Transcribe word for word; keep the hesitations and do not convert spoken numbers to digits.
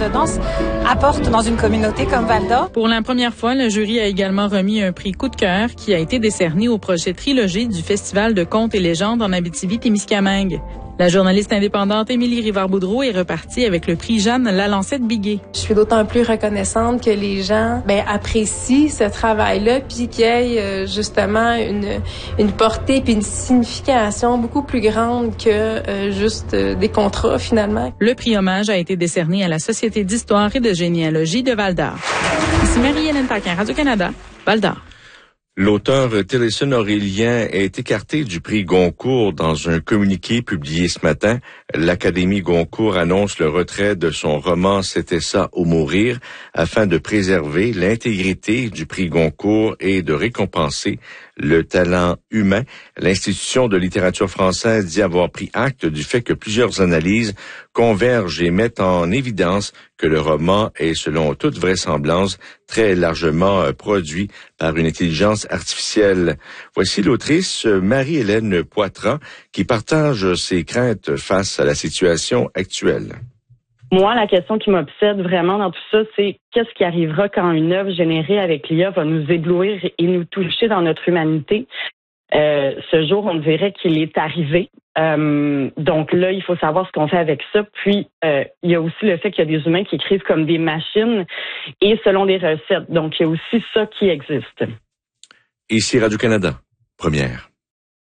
de danse apporte dans une communauté comme Val-d'Or. Pour la première fois, le jury a également remis un prix coup de cœur qui a été décerné au projet Trilogie du Festival de contes et légendes en Abitibi-Témiscamingue. La journaliste indépendante Émilie Rivard-Boudreau est repartie avec le prix Jeanne Lalancette-Biguet. Je suis d'autant plus reconnaissante que les gens ben, apprécient ce travail-là, puis qu'il y ait euh, justement une, une portée puis une signification beaucoup plus grande que euh, juste euh, des contrats finalement. Le prix hommage a été décerné à la Société d'histoire et de généalogie de Val-d'Or. Ici Marie-Hélène Paquin, Radio-Canada, Val-d'Or. L'auteur Télésine Aurélien est écarté du prix Goncourt dans un communiqué publié ce matin. L'Académie Goncourt annonce le retrait de son roman C'était ça ou mourir afin de préserver l'intégrité du prix Goncourt et de récompenser le talent humain. L'Institution de littérature française dit avoir pris acte du fait que plusieurs analyses convergent et mettent en évidence que le roman est, selon toute vraisemblance, très largement produit par une intelligence artificielle. Voici l'autrice Marie-Hélène Poitras qui partage ses craintes face à la situation actuelle. Moi, la question qui m'obsède vraiment dans tout ça, c'est qu'est-ce qui arrivera quand une œuvre générée avec l'I A va nous éblouir et nous toucher dans notre humanité. Euh, ce jour, on dirait qu'il est arrivé. Euh, donc là, il faut savoir ce qu'on fait avec ça. Puis, euh, il y a aussi le fait qu'il y a des humains qui écrivent comme des machines et selon des recettes. Donc, il y a aussi ça qui existe. Ici Radio-Canada, première.